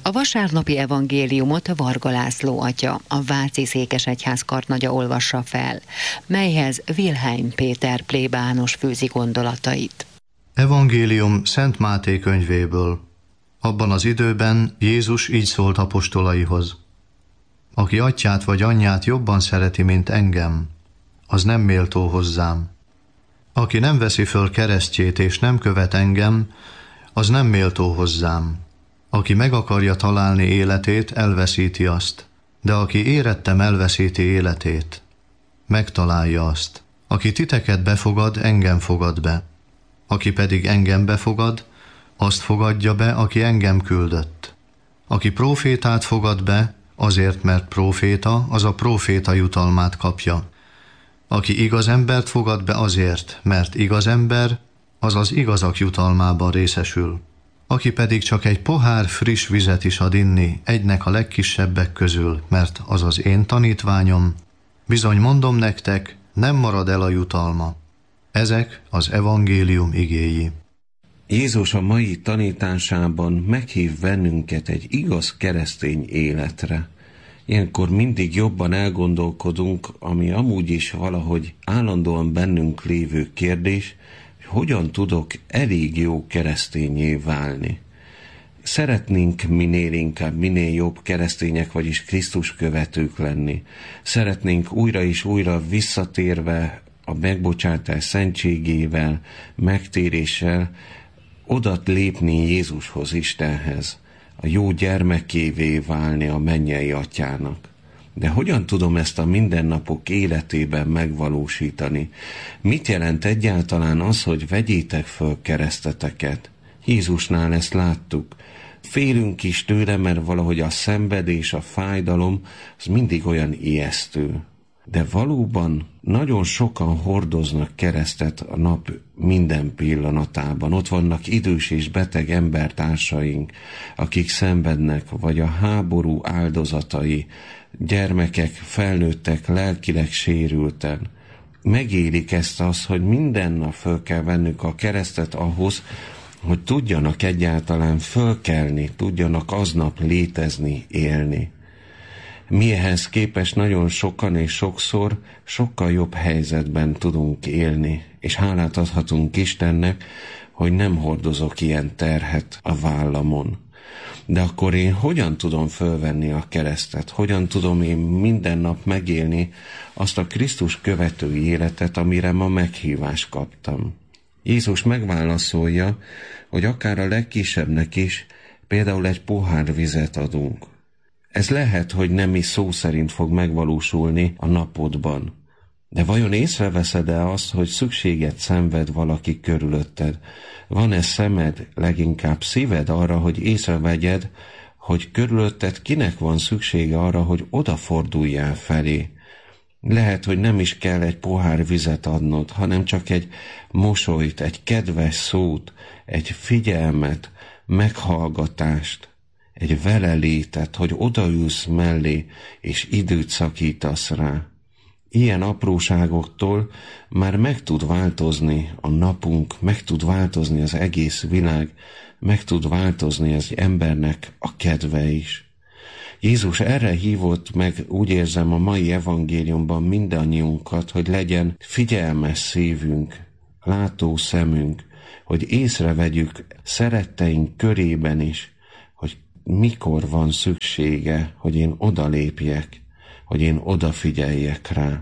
A vasárnapi evangéliumot Varga László atya, a Váci Székesegyház kartnagya olvassa fel, melyhez Wilhelm Péter plébános fűzi gondolatait. Evangélium Szent Máté könyvéből. Abban az időben Jézus így szólt apostolaihoz: aki atyát vagy anyját jobban szereti, mint engem, az nem méltó hozzám. Aki nem veszi föl keresztjét és nem követ engem, az nem méltó hozzám. Aki meg akarja találni életét, elveszíti azt, de aki érettem elveszíti életét, megtalálja azt. Aki titeket befogad, engem fogad be. Aki pedig engem befogad, azt fogadja be, aki engem küldött. Aki prófétát fogad be, azért, mert próféta, az a próféta jutalmát kapja. Aki igaz embert fogad be azért, mert igaz ember, az az igazak jutalmában részesül. Aki pedig csak egy pohár friss vizet is ad inni egynek a legkisebbek közül, mert az az én tanítványom, bizony mondom nektek, nem marad el a jutalma. Ezek az evangélium igéi. Jézus a mai tanításában meghív bennünket egy igaz keresztény életre. Ilyenkor mindig jobban elgondolkodunk, ami amúgy is valahogy állandóan bennünk lévő kérdés, hogy hogyan tudok elég jó keresztényé válni. Szeretnénk minél inkább, minél jobb keresztények, vagyis Krisztus követők lenni. Szeretnénk újra és újra visszatérve a megbocsátás szentségével, megtéréssel oda lépni Jézushoz, Istenhez, a jó gyermekévé válni a mennyei atyának. De hogyan tudom ezt a mindennapok életében megvalósítani? Mit jelent egyáltalán az, hogy vegyétek föl kereszteteket? Jézusnál ezt láttuk. Félünk is tőle, mert valahogy a szenvedés, a fájdalom, az mindig olyan ijesztő. De valóban nagyon sokan hordoznak keresztet a nap minden pillanatában. Ott vannak idős és beteg embertársaink, akik szenvednek, vagy a háború áldozatai, gyermekek, felnőttek, lelkileg sérülten. Megélik ezt az, hogy minden nap föl kell vennünk a keresztet ahhoz, hogy tudjanak egyáltalán fölkelni, tudjanak aznap létezni, élni. Mi ehhez képest nagyon sokan és sokszor sokkal jobb helyzetben tudunk élni, és hálát adhatunk Istennek, hogy nem hordozok ilyen terhet a vállamon. De akkor én hogyan tudom fölvenni a keresztet? Hogyan tudom én minden nap megélni azt a Krisztus követői életet, amire ma meghívást kaptam? Jézus megválaszolja, hogy akár a legkisebbnek is például egy pohár vizet adunk. Ez lehet, hogy nem is szó szerint fog megvalósulni a napodban. De vajon észreveszed-e azt, hogy szükséget szenved valaki körülötted? Van-e szemed, leginkább szíved arra, hogy észrevegyed, hogy körülötted kinek van szüksége arra, hogy odaforduljál felé? Lehet, hogy nem is kell egy pohár vizet adnod, hanem csak egy mosolyt, egy kedves szót, egy figyelmet, meghallgatást, egy velelétet, hogy odaülsz mellé, és időt szakítasz rá. Ilyen apróságoktól már meg tud változni a napunk, meg tud változni az egész világ, meg tud változni az embernek a kedve is. Jézus erre hívott meg, úgy érzem, a mai evangéliumban mindannyiunkat, hogy legyen figyelmes szívünk, látó szemünk, hogy észrevegyük szeretteink körében is, hogy mikor van szüksége, hogy én odalépjek, hogy én odafigyeljek rá.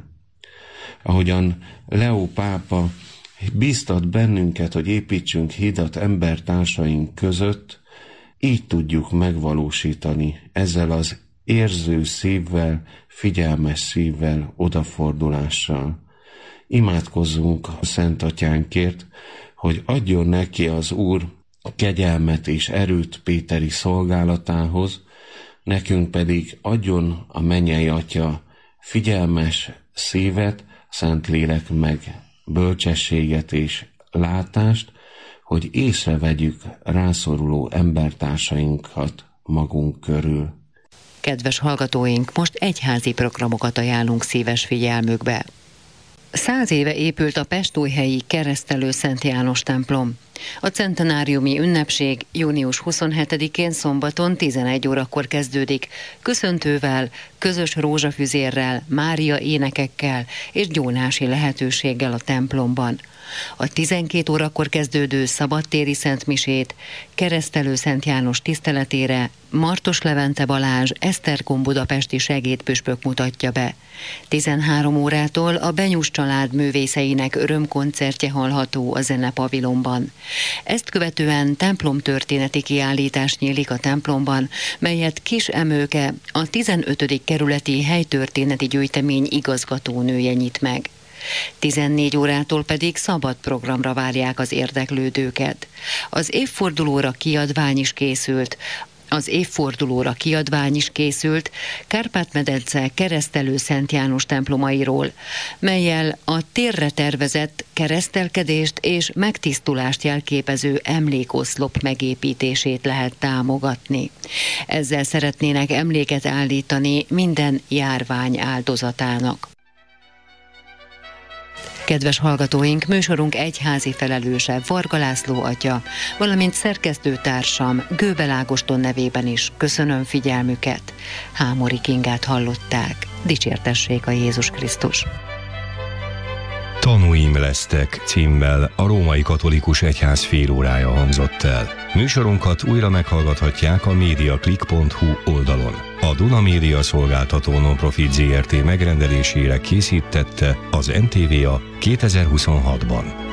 Ahogyan Leó pápa bíztat bennünket, hogy építsünk hidat embertársaink között, így tudjuk megvalósítani ezzel az érző szívvel, figyelmes szívvel, odafordulással. Imádkozzunk a Szent Atyánkért, hogy adjon neki az Úr kegyelmet és erőt péteri szolgálatához, nekünk pedig adjon a mennyei Atya figyelmes szívet, Szentlélek meg bölcsességet és látást, hogy észrevegyük rászoruló embertársainkat magunk körül. Kedves hallgatóink, most egyházi programokat ajánlunk szíves figyelmükbe. 100 éve épült a pestújhelyi Keresztelő Szent János templom. A centenáriumi ünnepség június 27-én szombaton 11 órakor kezdődik, köszöntővel, közös rózsafüzérrel, Mária énekekkel és gyónási lehetőséggel a templomban. A 12 órakor kezdődő szabadtéri szentmisét Keresztelő Szent János tiszteletére Martos Levente Balázs Esztergom budapesti segédpüspök mutatja be. 13 órától a Benyus család művészeinek örömkoncertje hallható a zenepavilonban. Ezt követően templomtörténeti kiállítás nyílik a templomban, melyet Kis Emőke, a 15. kerületi helytörténeti gyűjtemény igazgatónője nyit meg. 14 órától pedig szabad programra várják az érdeklődőket. Az évfordulóra kiadvány is készült Kárpát-medence Keresztelő Szent János templomairól, mellyel a térre tervezett keresztelkedést és megtisztulást jelképező emlékoszlop megépítését lehet támogatni. Ezzel szeretnének emléket állítani minden járvány áldozatának. Kedves hallgatóink, műsorunk egyházi felelőse Varga László atya, valamint szerkesztőtársam Gőbel Ágoston nevében is köszönöm figyelmüket. Hámori Kingát hallották. Dicsértessék a Jézus Krisztus! Tanúim lesztek címmel a Római Katolikus Egyház félórája hangzott el. Műsorunkat újra meghallgathatják a mediaclick.hu oldalon. A Duna Média szolgáltató non-profit Zrt. Megrendelésére készítette az NTVA 2026-ban.